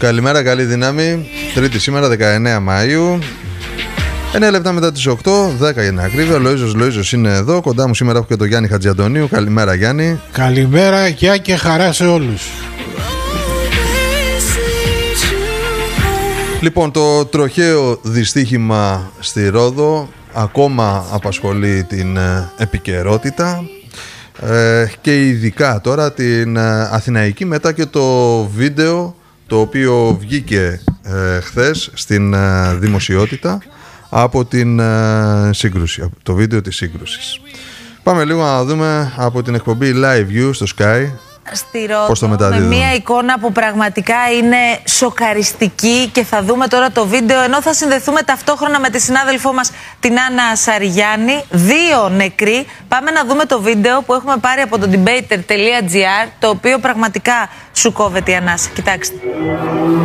Καλημέρα, καλή δύναμη. Τρίτη σήμερα, 19 Μαΐου. 9 λεπτά μετά τις 8, 10 για την ακρίβεια. Ο Λοΐζος είναι εδώ. Κοντά μου σήμερα έχω και τον Γιάννη Χατζιαντονίου. Καλημέρα, Γιάννη. Καλημέρα, γεια και χαρά σε όλους. Λοιπόν, το τροχαίο δυστύχημα στη Ρόδο ακόμα απασχολεί την επικαιρότητα και ειδικά τώρα την Αθηναϊκή, μετά και το βίντεο το οποίο βγήκε χθες στην δημοσιότητα από την σύγκρουση, από το βίντεο της σύγκρουσης. Πάμε λίγο να δούμε από την εκπομπή Live View στο Sky στη Ρόδο, με μια εικόνα που πραγματικά είναι σοκαριστική, και θα δούμε τώρα το βίντεο, ενώ θα συνδεθούμε ταυτόχρονα με τη συνάδελφό μας την Άννα Σαριγιάννη. 2 νεκροί. Πάμε να δούμε το βίντεο που έχουμε πάρει από το debater.gr, το οποίο πραγματικά σου κόβεται η ανάσα. Κοιτάξτε.